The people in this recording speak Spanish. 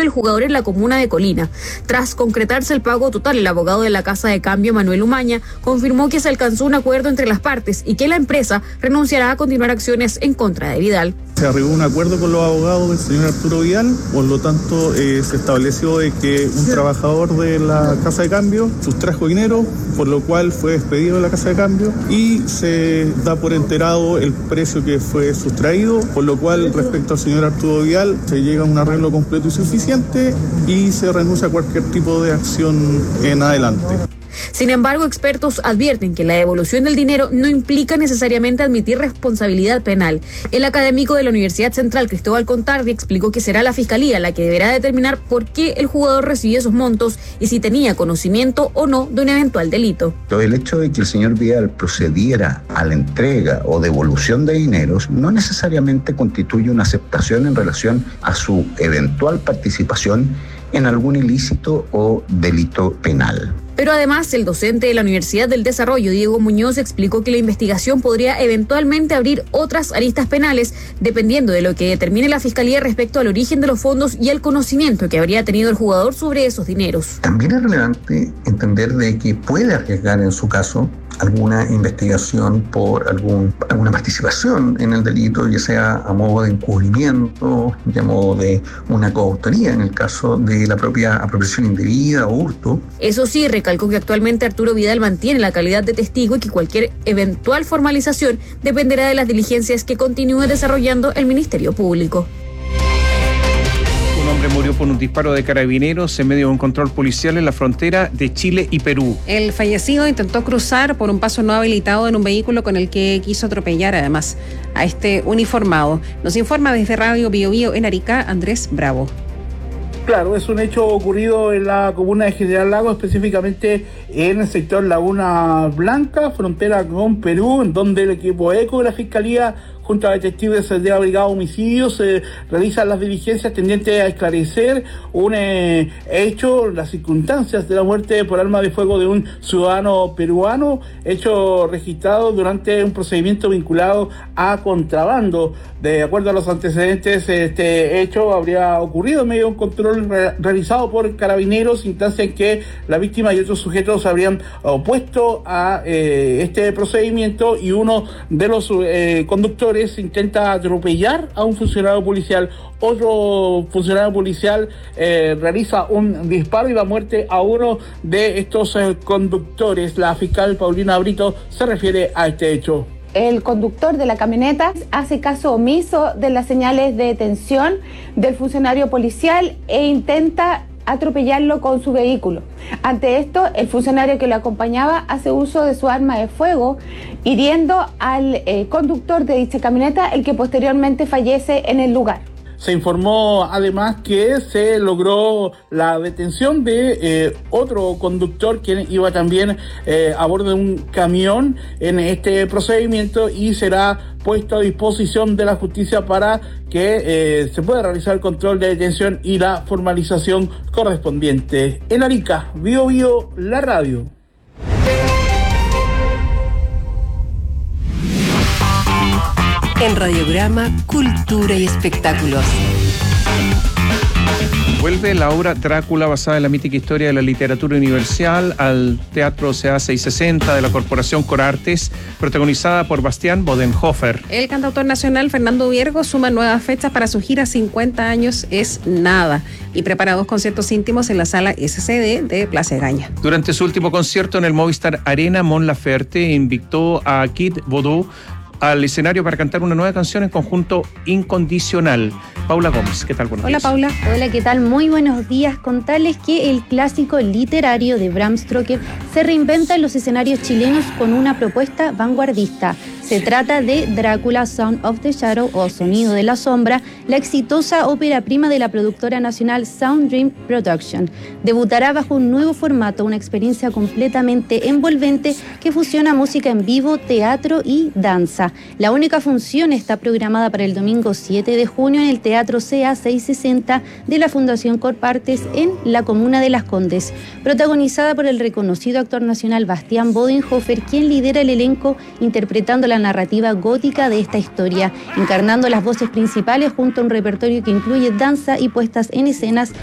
del jugador en la comuna de Colina. Tras concretarse el pago total, el abogado de la Casa de Cambio, Manuel Umaña, confirmó que se alcanzó un acuerdo entre las partes y que la empresa renunciará a continuar acciones en contra de Vidal. Se arribó un acuerdo con los abogados del señor Arturo Vidal, por lo tanto se estableció de que un trabajador de la Casa de Cambio sustrajo dinero, por lo cual fue despedido de la Casa de Cambio y se da por enterado el precio que fue sustraído, por lo cual respecto al señor Arturo Vidal se llega a un arreglo completo y suficiente y se renuncia a cualquier tipo de acción en adelante. Sin embargo, expertos advierten que la devolución del dinero no implica necesariamente admitir responsabilidad penal. El académico de la Universidad Central, Cristóbal Contardi, explicó que será la Fiscalía la que deberá determinar por qué el jugador recibió esos montos y si tenía conocimiento o no de un eventual delito. El hecho de que el señor Vidal procediera a la entrega o devolución de dineros no necesariamente constituye una aceptación en relación a su eventual participación en algún ilícito o delito penal. Pero además, el docente de la Universidad del Desarrollo, Diego Muñoz, explicó que la investigación podría eventualmente abrir otras aristas penales, dependiendo de lo que determine la Fiscalía respecto al origen de los fondos y el conocimiento que habría tenido el jugador sobre esos dineros. También es relevante entender de que puede arriesgar en su caso alguna investigación por alguna participación en el delito, ya sea a modo de encubrimiento, ya a modo de una coautoría en el caso de la propia apropiación indebida o hurto. Eso sí, recalcó que actualmente Arturo Vidal mantiene la calidad de testigo y que cualquier eventual formalización dependerá de las diligencias que continúe desarrollando el Ministerio Público. Un hombre murió por un disparo de carabineros en medio de un control policial en la frontera de Chile y Perú. El fallecido intentó cruzar por un paso no habilitado en un vehículo con el que quiso atropellar además a este uniformado. Nos informa desde Radio Bio Bio en Arica, Andrés Bravo. Claro, es un hecho ocurrido en la comuna de General Lago, específicamente en el sector Laguna Blanca, frontera con Perú, en donde el equipo ECO de la Fiscalía, junto a detectives de la Brigada de Homicidios, realizan las diligencias tendientes a esclarecer un hecho, las circunstancias de la muerte por arma de fuego de un ciudadano peruano, hecho registrado durante un procedimiento vinculado a contrabando. De acuerdo a los antecedentes, este hecho habría ocurrido en medio de un control realizado por carabineros, instancia en que la víctima y otros sujetos se habrían opuesto a este procedimiento y uno de los conductores intenta atropellar a un funcionario policial. Otro funcionario policial realiza un disparo y da muerte a uno de estos conductores. La fiscal Paulina Brito se refiere a este hecho. El conductor de la camioneta hace caso omiso de las señales de detención del funcionario policial e intenta atropellarlo con su vehículo. Ante esto, el funcionario que lo acompañaba hace uso de su arma de fuego, hiriendo al conductor de dicha camioneta, el que posteriormente fallece en el lugar. Se informó además que se logró la detención de otro conductor quien iba también a bordo de un camión en este procedimiento y será puesto a disposición de la justicia para que se pueda realizar el control de detención y la formalización correspondiente. En Arica, Bio Bio, la radio. En Radiograma, Cultura y Espectáculos. Vuelve la obra Drácula, basada en la mítica historia de la literatura universal, al Teatro CA 660 de la Corporación Corartes, protagonizada por Bastián Bodenhofer. El cantautor nacional Fernando Viergo suma nuevas fechas para su gira 50 años es nada y prepara 2 conciertos íntimos en la sala SCD de Plaza Egaña. Durante su último concierto en el Movistar Arena, Mon Laferte invitó a Kid Voodoo al escenario para cantar una nueva canción en conjunto Incondicional. Paula Gómez, ¿qué tal? Buenos días. Hola, Paula. Hola, ¿qué tal? Muy buenos días. Contarles que el clásico literario de Bram Stoker se reinventa en los escenarios chilenos con una propuesta vanguardista. Se trata de Drácula, Sound of the Shadow o Sonido de la Sombra, la exitosa ópera prima de la productora nacional Sound Dream Production. Debutará bajo un nuevo formato, una experiencia completamente envolvente que fusiona música en vivo, teatro y danza. La única función está programada para el domingo 7 de junio en el Teatro CA 660 de la Fundación Corpartes en la comuna de Las Condes. Protagonizada por el reconocido actor nacional Bastián Bodenhofer, quien lidera el elenco interpretando la narrativa gótica de esta historia, encarnando las voces principales junto a un repertorio que incluye danza y puestas en escenas